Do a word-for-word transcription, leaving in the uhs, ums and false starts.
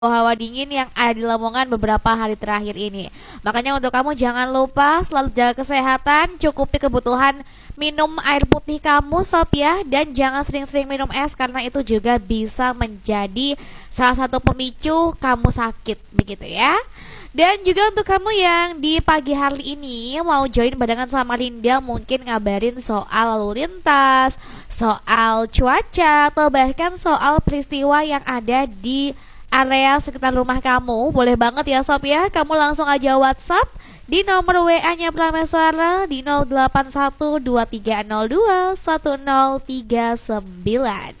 hawa dingin yang ada di Lamongan beberapa hari terakhir ini. Makanya untuk kamu jangan lupa selalu jaga kesehatan, cukupi kebutuhan minum air putih kamu sob ya, dan jangan sering-sering minum es karena itu juga bisa menjadi salah satu pemicu kamu sakit begitu ya. Dan juga untuk kamu yang di pagi hari ini mau join barengan sama Linda, mungkin ngabarin soal lalu lintas, soal cuaca, atau bahkan soal peristiwa yang ada di area sekitar rumah kamu, boleh banget ya sob ya. Kamu langsung aja WhatsApp di nomor W A-nya Prameswara di nol delapan satu dua tiga nol dua satu nol tiga sembilan.